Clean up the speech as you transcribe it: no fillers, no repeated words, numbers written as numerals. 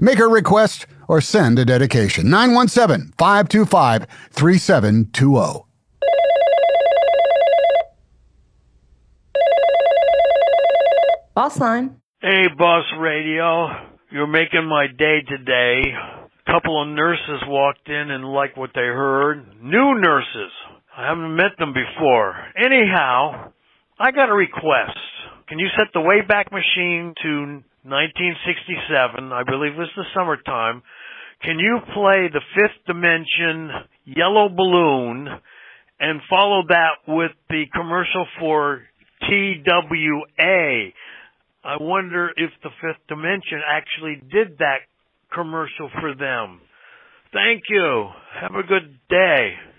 Make a request or send a dedication. 917-525-3720. Boss line. Hey, Boss Radio. You're making my day today. A couple of nurses walked in and liked what they heard. New nurses. I haven't met them before. Anyhow, I got a request. Can you set the Wayback Machine to 1967? I believe it was the summertime. Can you play the Fifth Dimension Yellow Balloon and follow that with the commercial for TWA? I wonder if the Fifth Dimension actually did that commercial for them. Thank you. Have a good day.